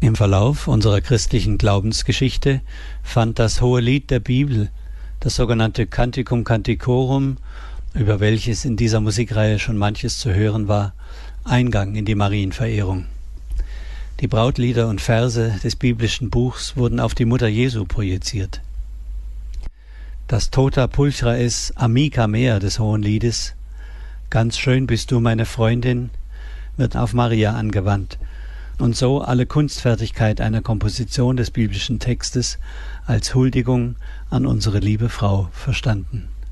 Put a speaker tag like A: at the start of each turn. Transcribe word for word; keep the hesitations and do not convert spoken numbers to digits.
A: Im Verlauf unserer christlichen Glaubensgeschichte fand das Hohelied der Bibel, das sogenannte Canticum Canticorum, über welches in dieser Musikreihe schon manches zu hören war, Eingang in die Marienverehrung. Die Brautlieder und Verse des biblischen Buchs wurden auf die Mutter Jesu projiziert. Das Tota Pulchra es Amica mea des Hohenliedes, ganz schön bist du meine Freundin, wird auf Maria angewandt und so alle Kunstfertigkeit einer Komposition des biblischen Textes als Huldigung an unsere liebe Frau verstanden.